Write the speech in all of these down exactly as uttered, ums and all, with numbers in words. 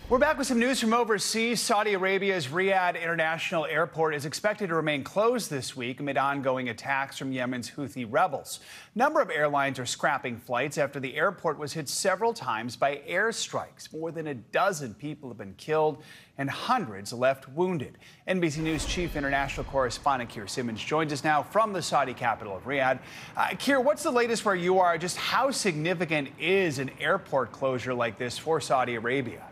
We're back with some news from overseas. Saudi Arabia's Riyadh International Airport is expected to remain closed this week amid ongoing attacks from Yemen's Houthi rebels. A number of airlines are scrapping flights after the airport was hit several times by airstrikes. More than a dozen people have been killed and hundreds left wounded. N B C News chief international correspondent Keir Simmons joins us now from the Saudi capital of Riyadh. Uh, Keir, what's the latest where you are? Just how significant is an airport closure like this for Saudi Arabia?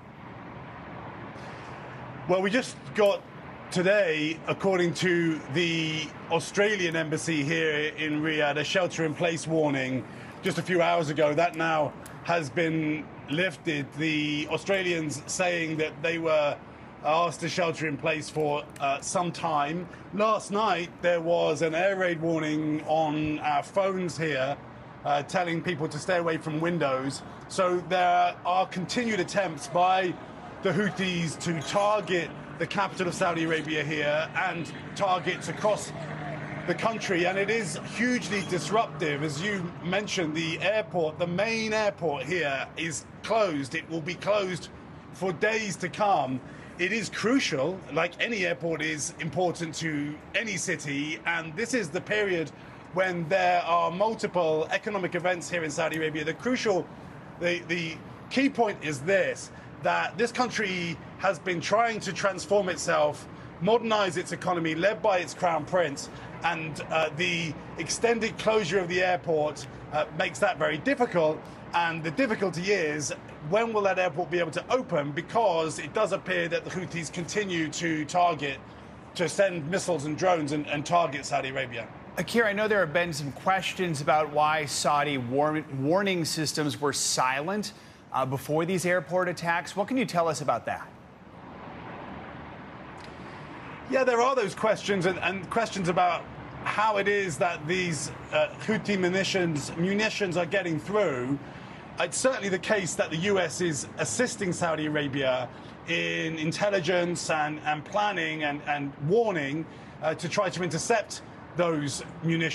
Well, we just got today, according to the Australian embassy here in Riyadh, a shelter-in-place warning just a few hours ago. That now has been lifted. The Australians saying that they were asked to shelter in place for uh, some time. Last night, there was an air raid warning on our phones here, uh, telling people to stay away from windows. So there are continued attempts by the Houthis to target the capital of Saudi Arabia here and targets across the country, and it is hugely disruptive. As you mentioned, the airport, the main airport here, is closed. It will be closed for days to come. It is crucial, like any airport is important to any city, and this is the period when there are multiple economic events here in Saudi Arabia. The crucial, the, the key point is this, that this country has been trying to transform itself, modernize its economy, led by its crown prince, and uh, the extended closure of the airport uh, makes that very difficult. And the difficulty is, when will that airport be able to open? Because it does appear that the Houthis continue to target, to send missiles and drones and, and target Saudi Arabia. Keir, I know there have been some questions about why Saudi war warning systems were silent Uh, before these airport attacks. What can you tell us about that? Yeah, there are those questions and, and questions about how it is that these uh, Houthi munitions, munitions are getting through. It's certainly the case that the U S is assisting Saudi Arabia in intelligence and, and planning and, and warning uh, to try to intercept those munitions.